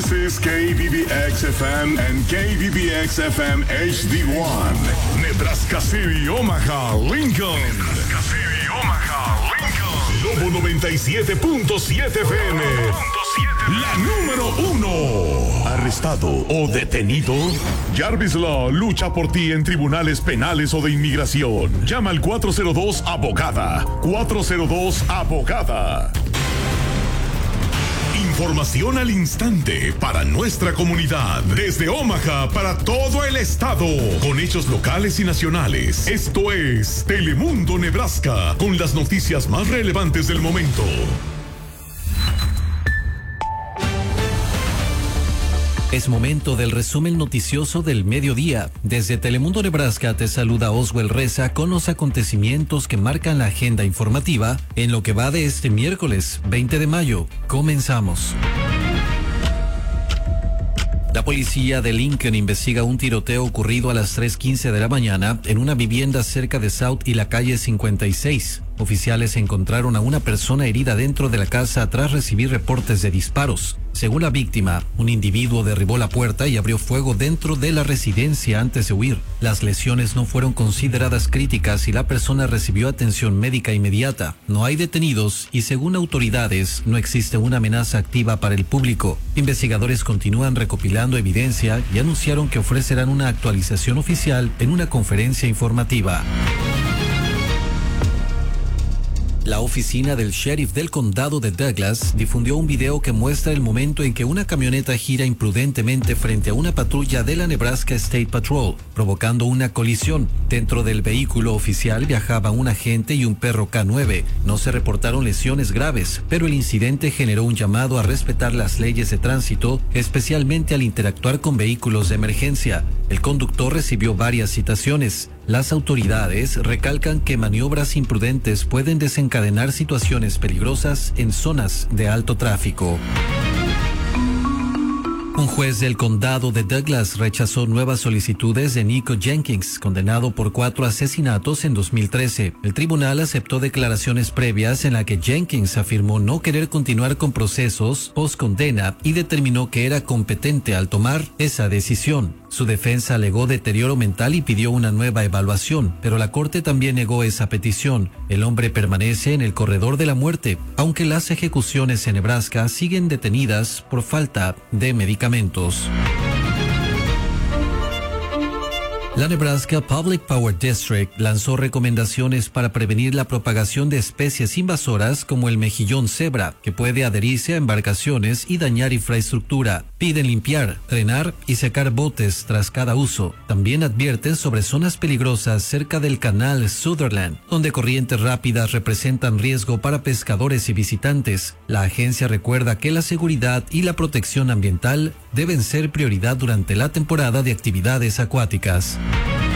This is KBBX FM and KBBX FM HD1. Nebraska City, Omaha, Lincoln. Nebraska City, Omaha, Lincoln. Lobo 97.7 FM. La número 1. ¿Arrestado o detenido? Jarvis Law lucha por ti en tribunales penales o de inmigración. Llama al 402-ABOGADA. 402-ABOGADA. Información al instante para nuestra comunidad. Desde Omaha para todo el estado. Con hechos locales y nacionales. Esto es Telemundo Nebraska. Con las noticias más relevantes del momento. Es momento del resumen noticioso del mediodía. Desde Telemundo Nebraska te saluda Oswell Reza con los acontecimientos que marcan la agenda informativa en lo que va de este miércoles 20 de mayo. Comenzamos. La policía de Lincoln investiga un tiroteo ocurrido a las 3:15 de la mañana en una vivienda cerca de South y la calle 56. Oficiales encontraron a una persona herida dentro de la casa tras recibir reportes de disparos. Según la víctima, un individuo derribó la puerta y abrió fuego dentro de la residencia antes de huir. Las lesiones no fueron consideradas críticas y la persona recibió atención médica inmediata. No hay detenidos y, según autoridades, no existe una amenaza activa para el público. Investigadores continúan recopilando evidencia y anunciaron que ofrecerán una actualización oficial en una conferencia informativa. La oficina del sheriff del condado de Douglas difundió un video que muestra el momento en que una camioneta gira imprudentemente frente a una patrulla de la Nebraska State Patrol, provocando una colisión. Dentro del vehículo oficial viajaba un agente y un perro K9. No se reportaron lesiones graves, pero el incidente generó un llamado a respetar las leyes de tránsito, especialmente al interactuar con vehículos de emergencia. El conductor recibió varias citaciones. Las autoridades recalcan que maniobras imprudentes pueden desencadenar situaciones peligrosas en zonas de alto tráfico. Un juez del condado de Douglas rechazó nuevas solicitudes de Nico Jenkins, condenado por 4 asesinatos en 2013. El tribunal aceptó declaraciones previas en las que Jenkins afirmó no querer continuar con procesos post-condena y determinó que era competente al tomar esa decisión. Su defensa alegó deterioro mental y pidió una nueva evaluación, pero la corte también negó esa petición. El hombre permanece en el corredor de la muerte, aunque las ejecuciones en Nebraska siguen detenidas por falta de medicamentos. La Nebraska Public Power District lanzó recomendaciones para prevenir la propagación de especies invasoras como el mejillón cebra, que puede adherirse a embarcaciones y dañar infraestructura. Piden limpiar, drenar y secar botes tras cada uso. También advierten sobre zonas peligrosas cerca del canal Sutherland, donde corrientes rápidas representan riesgo para pescadores y visitantes. La agencia recuerda que la seguridad y la protección ambiental deben ser prioridad durante la temporada de actividades acuáticas.